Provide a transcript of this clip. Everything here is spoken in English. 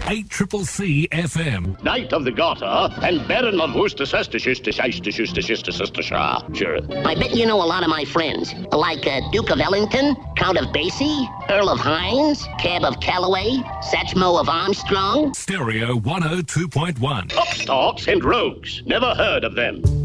8CCC FM. Knight of the Garter and Baron of Worcestershire. Sure. I bet you know a lot of my friends, like Duke of Ellington, Count of Basie, Earl of Hines, Cab of Callaway, Satchmo of Armstrong. Stereo 102.1. Upstarts and rogues. Never heard of them.